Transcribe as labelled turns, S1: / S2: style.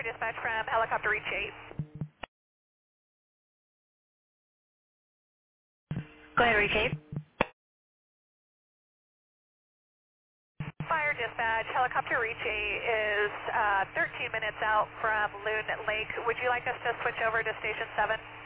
S1: dispatch from helicopter reach 8.
S2: Go ahead, reach 8.
S1: Fire dispatch, helicopter reach 8 is 13 minutes out from Loon Lake. Would you like us to switch over to station 7?